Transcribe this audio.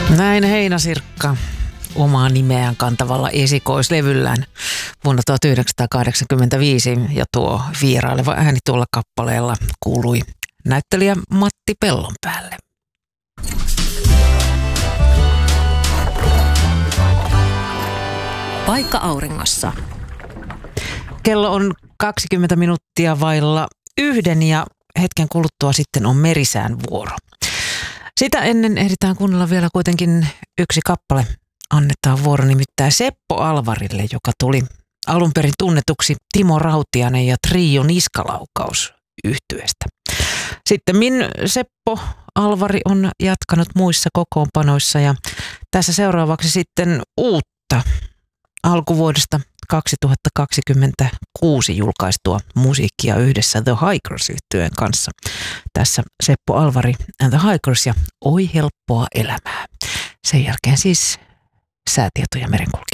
Näin Heinäsirkka omaa nimeään kantavalla esikoislevyllään vuonna 1985 ja tuo vieraileva ääni tuolla kappaleella kuului näyttelijä Matti Pellonpäälle. Paikka auringossa. Kello on 20 minuuttia vailla 1 ja hetken kuluttua sitten on merisään vuoro. Sitä ennen ehditään kuunnella vielä kuitenkin yksi kappale. Annetaan vuoro nimittäin Seppo Alvarille, joka tuli alun perin tunnetuksi Timo Rautiainen ja Trio Niskalaukaus -yhtyeestä. Sittemmin Seppo Alvari on jatkanut muissa kokoonpanoissa ja tässä seuraavaksi sitten uutta alkuvuodesta 2026 julkaistua musiikkia yhdessä The Hikers-yhtyeen kanssa. Tässä Seppo Alvari and The Hikers ja Oi helppoa elämää. Sen jälkeen siis säätieto ja merenkulku.